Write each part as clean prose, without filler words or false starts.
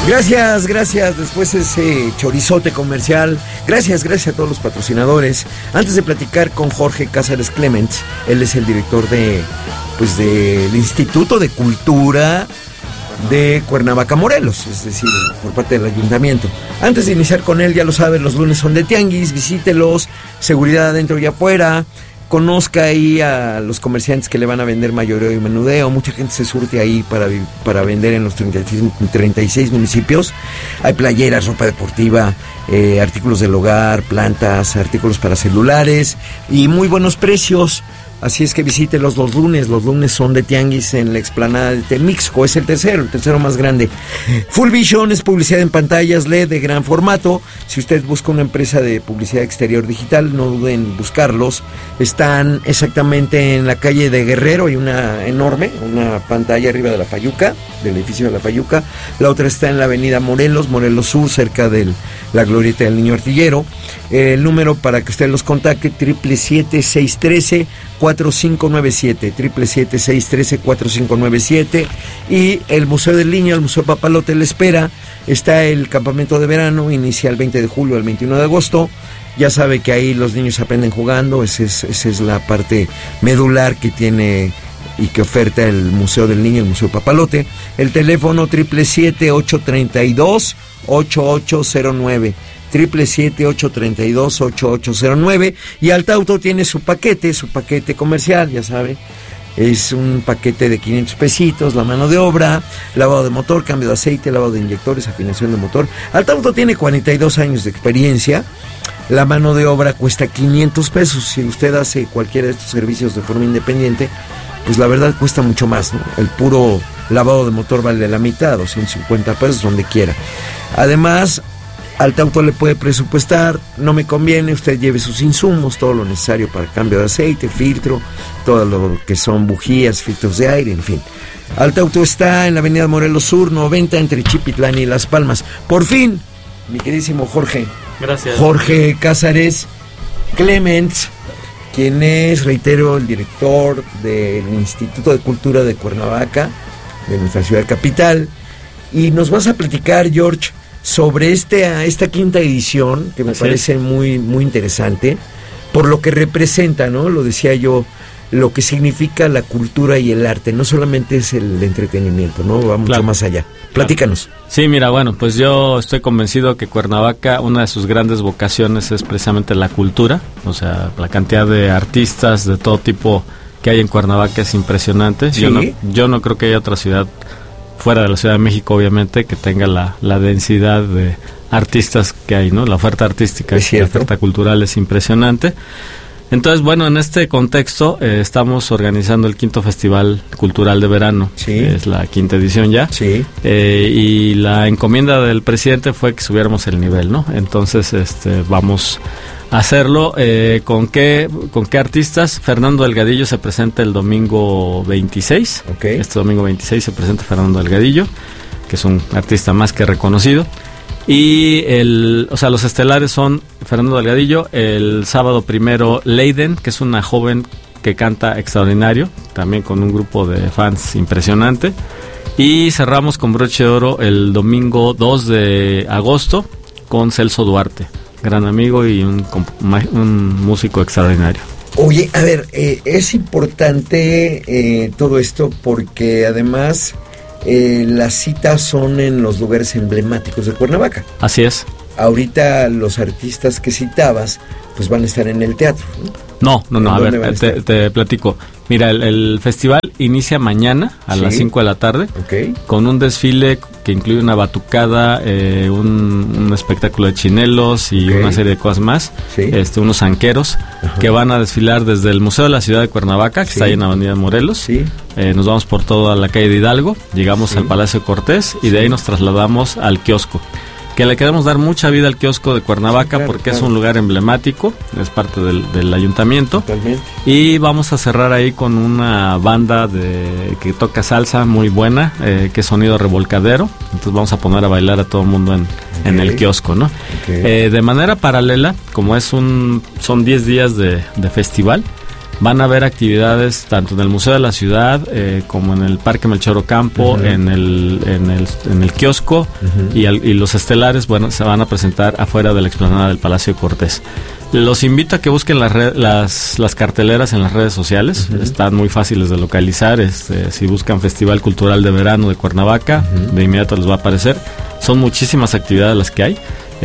Gracias. Después ese chorizote comercial. Gracias a todos los patrocinadores. Antes de platicar con Jorge Cázares Clements, él es el director del Instituto de Cultura de Cuernavaca, Morelos, es decir, por parte del ayuntamiento. Antes de iniciar con él, ya lo saben, los lunes son de tianguis, visítelos, seguridad adentro y afuera, conozca ahí a los comerciantes que le van a vender mayoreo y menudeo. Mucha gente se surte ahí para vender en los 36 municipios. Hay playeras, ropa deportiva, artículos del hogar, plantas, artículos para celulares y muy buenos precios. Así es que visítelos los lunes son de tianguis en la explanada de Temixco, es el tercero más grande. Full Vision es publicidad en pantallas LED de gran formato. Si usted busca una empresa de publicidad exterior digital, no duden en buscarlos. Están exactamente en la calle de Guerrero, hay una pantalla arriba de la Fayuca, del edificio de la Fayuca. La otra está en la avenida Morelos Sur, cerca de la glorieta del Niño Artillero. El número para que usted los contacte, 777-613-4597, 777-613-4597. Y el Museo del Niño, el Museo Papalote le espera. Está el campamento de verano, inicia el 20 de julio al 21 de agosto. Ya sabe que ahí los niños aprenden jugando, esa es la parte medular que tiene y que oferta el Museo del Niño, el Museo Papalote. El teléfono 777-832-8809, 777-832-8809. Y Altauto tiene su paquete comercial, ya sabe. Es un paquete de 500 pesitos, la mano de obra, lavado de motor, cambio de aceite, lavado de inyectores, afinación de motor. Altauto tiene 42 años de experiencia. La mano de obra cuesta 500 pesos. Si usted hace cualquiera de estos servicios de forma independiente, pues la verdad cuesta mucho más, ¿no? El puro lavado de motor vale la mitad, 250 pesos donde quiera. Además, Altauto le puede presupuestar, no me conviene, usted lleve sus insumos, todo lo necesario para cambio de aceite, filtro, todo lo que son bujías, filtros de aire, en fin. Altauto está en la avenida Morelos Sur, 90, entre Chipitlán y Las Palmas. Por fin, mi queridísimo Jorge. Gracias. Jorge Cázares Clements, quien es, reitero, el director del Instituto de Cultura de Cuernavaca, de nuestra ciudad capital. Y nos vas a platicar, George, sobre esta quinta edición, que me parece muy, muy interesante, por lo que representa, ¿no? Lo decía yo, lo que significa la cultura y el arte. No solamente es el entretenimiento, ¿no? Va mucho más allá. Platícanos. Sí, mira, bueno, pues yo estoy convencido que Cuernavaca, una de sus grandes vocaciones es precisamente la cultura. O sea, la cantidad de artistas de todo tipo que hay en Cuernavaca es impresionante. ¿Sí? Yo no creo que haya otra ciudad fuera de la Ciudad de México, obviamente, que tenga la densidad de artistas que hay, ¿no? La oferta artística y la oferta cultural es impresionante. Entonces, bueno, en este contexto estamos organizando el quinto Festival Cultural de Verano. Sí. Es la quinta edición ya. Sí. Y la encomienda del presidente fue que subiéramos el nivel, ¿no? Entonces, vamos a hacerlo. ¿Con qué artistas? Fernando Delgadillo se presenta el domingo 26. Okay. Este domingo 26 se presenta Fernando Delgadillo, que es un artista más que reconocido. Y los estelares son Fernando Delgadillo, el sábado primero Leiden, que es una joven que canta extraordinario, también con un grupo de fans impresionante. Y cerramos con broche de oro el domingo 2 de agosto con Celso Duarte, gran amigo y un músico extraordinario. Oye, a ver, es importante todo esto porque además las citas son en los lugares emblemáticos de Cuernavaca. Así es. Ahorita los artistas que citabas pues van a estar en el teatro, ¿no? No, a ver, te platico. Mira, el festival inicia mañana a las 5 de la tarde, con un desfile que incluye una batucada, un espectáculo de chinelos y una serie de cosas más, unos zanqueros que van a desfilar desde el Museo de la Ciudad de Cuernavaca, que está ahí en la avenida Morelos. Nos vamos por toda la calle de Hidalgo, llegamos al Palacio Cortés y de ahí nos trasladamos al kiosco, que le queremos dar mucha vida al kiosco de Cuernavaca, porque es un lugar emblemático, es parte del ayuntamiento. Totalmente. Y vamos a cerrar ahí con una banda que toca salsa muy buena, que es Sonido Revolcadero. Entonces vamos a poner a bailar a todo el mundo en el kiosco, ¿no? De manera paralela, como son 10 días de festival, Van a haber actividades tanto en el Museo de la Ciudad como en el Parque Melchor Ocampo, en el kiosco, y los estelares, bueno, se van a presentar afuera de la explanada del Palacio de Cortés. Los invito a que busquen las carteleras en las redes sociales. Están muy fáciles de localizar. Si buscan Festival Cultural de Verano de Cuernavaca, de inmediato les va a aparecer. Son muchísimas actividades las que hay.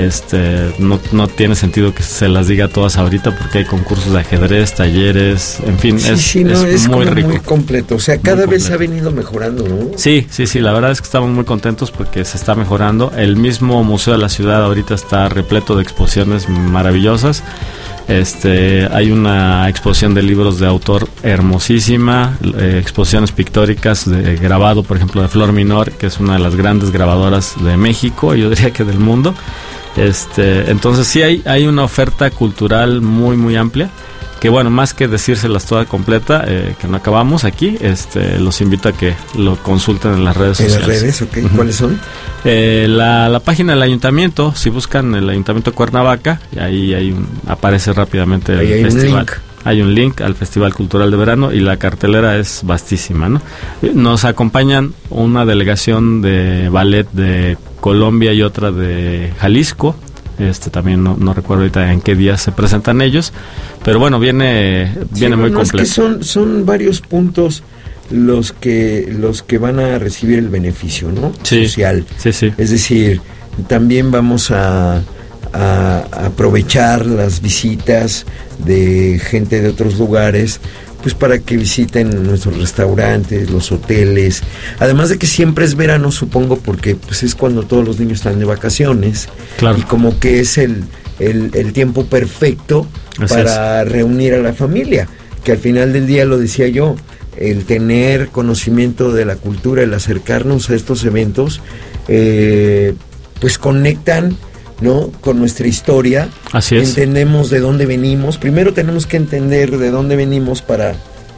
No tiene sentido que se las diga todas ahorita, porque hay concursos de ajedrez, talleres, en fin, es muy rico, muy completo. O sea, cada vez ha venido mejorando, ¿no? Sí, la verdad es que estamos muy contentos porque se está mejorando. El mismo Museo de la Ciudad ahorita está repleto de exposiciones maravillosas. Hay una exposición de libros de autor hermosísima, exposiciones pictóricas de grabado, por ejemplo, de Flor Minor, que es una de las grandes grabadoras de México, yo diría que del mundo. Entonces sí hay una oferta cultural muy muy amplia, que bueno, más que decírselas toda completa, que no acabamos aquí, los invito a que lo consulten en las redes sociales. ¿En las redes? Okay. ¿Cuáles son? La página del ayuntamiento, si buscan el Ayuntamiento de Cuernavaca, ahí aparece rápidamente el festival. Hay un link al Festival Cultural de Verano y la cartelera es vastísima, ¿no? Nos acompañan una delegación de ballet de Colombia y otra de Jalisco. También no recuerdo ahorita en qué días se presentan ellos, pero bueno, viene muy completo. Es que son varios puntos los que van a recibir el beneficio, ¿no? Sí, social. Sí. Es decir, también vamos a aprovechar las visitas de gente de otros lugares, pues para que visiten nuestros restaurantes, los hoteles, además de que siempre es verano, supongo, porque pues es cuando todos los niños están de vacaciones. Claro. Y como que es el tiempo perfecto para reunir a la familia, que al final del día, lo decía yo, el tener conocimiento de la cultura, el acercarnos a estos eventos, pues conectan, ¿no?, con nuestra historia. Así es. Entendemos de dónde venimos. Primero tenemos que entender de dónde venimos para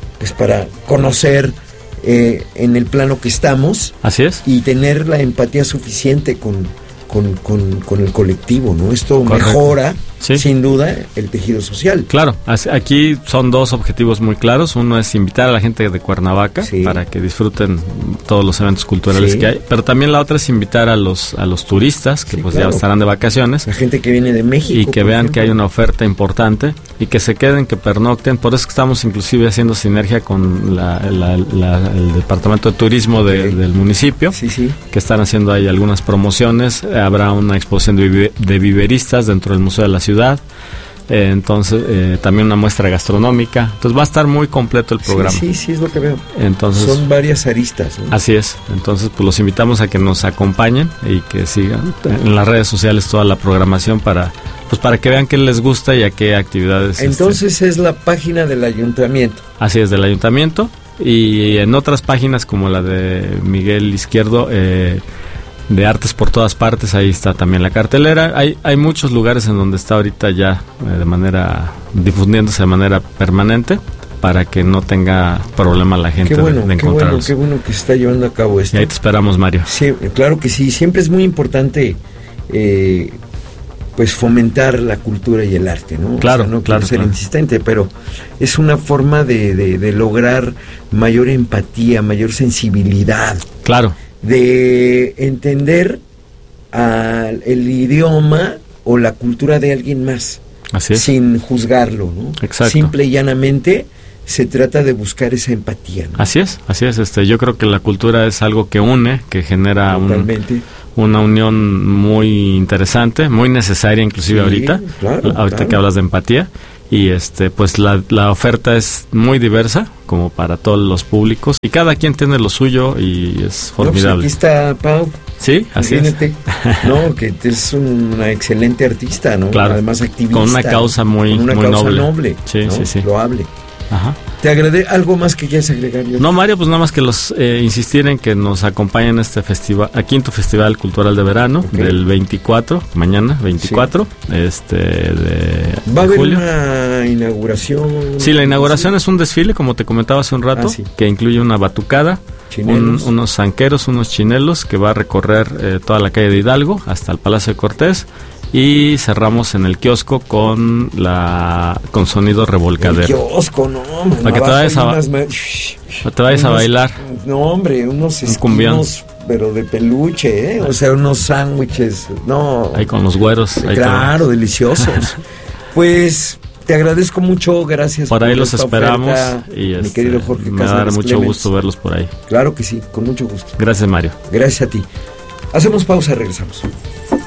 conocer en el plano que estamos. Así es. Y tener la empatía suficiente con el colectivo, ¿no? Esto Correcto. Mejora, sí, sin duda, el tejido social. Claro, aquí son dos objetivos muy claros. Uno es invitar a la gente de Cuernavaca, sí, para que disfruten todos los eventos culturales, sí, que hay, pero también la otra es invitar a los turistas, que sí, pues claro, ya estarán de vacaciones. La gente que viene de México. Y que vean que hay una oferta importante y que se queden, que pernocten. Por eso es que estamos inclusive haciendo sinergia con el Departamento de Turismo del municipio, sí, sí, que están haciendo ahí algunas promociones. Habrá una exposición de viveristas dentro del Museo de la Ciudad. Entonces también una muestra gastronómica. Entonces va a estar muy completo el programa. Sí, es lo que veo. Entonces, son varias aristas, ¿no? Así es. Entonces pues los invitamos a que nos acompañen y que sigan en las redes sociales toda la programación para que vean qué les gusta y a qué actividades. Entonces es la página del ayuntamiento. Así es, del ayuntamiento. Y en otras páginas como la de Miguel Izquierdo, de Artes por Todas Partes, ahí está también la cartelera. Hay muchos lugares en donde está ahorita ya difundiéndose de manera permanente, para que no tenga problema la gente de encontrarlos. Qué bueno que se está llevando a cabo esto. Y ahí te esperamos, Mario. Sí, claro que sí. Siempre es muy importante pues fomentar la cultura y el arte, ¿no? Claro, o sea, no claro, quiero ser claro, insistente, pero es una forma de lograr mayor empatía, mayor sensibilidad. Claro. De entender el idioma o la cultura de alguien más. Así es. Sin juzgarlo, ¿no? Exacto. Simple y llanamente se trata de buscar esa empatía, ¿no? Así es. Yo creo que la cultura es algo que une, que genera una unión muy interesante, muy necesaria inclusive, sí, ahorita. Claro. Que hablas de empatía. Y pues la oferta es muy diversa, como para todos los públicos, y cada quien tiene lo suyo y es formidable. Pues aquí está Pau. Sí, así es. No, que es una excelente artista, ¿no? Claro. Además activista. Con una causa muy noble. Sí, ¿no? Sí. Loable. Ajá. ¿Te agradé algo más que quieras agregar? No, Mario, pues nada más que insistir en que nos acompañen este festival, a quinto Festival Cultural de Verano, del 24, mañana 24, sí, ¿Va a haber una inauguración? Sí, la inauguración es un desfile, como te comentaba hace un rato, sí, que incluye una batucada, unos zanqueros, unos chinelos, que va a recorrer toda la calle de Hidalgo hasta el Palacio de Cortés. Y cerramos en el kiosco con sonido revolcadero. El kiosco, no, man, para que te vayas a bailar. No, hombre, unos esquinos, pero de peluche, ¿eh? O sea, unos sándwiches, no. Ahí con los güeros. Claro, deliciosos. Pues te agradezco mucho, gracias. Por ahí los esperamos oferta, y mi querido Jorge me va a dar mucho gusto verlos por ahí. Claro que sí, con mucho gusto. Gracias, Mario. Gracias a ti. Hacemos pausa, regresamos.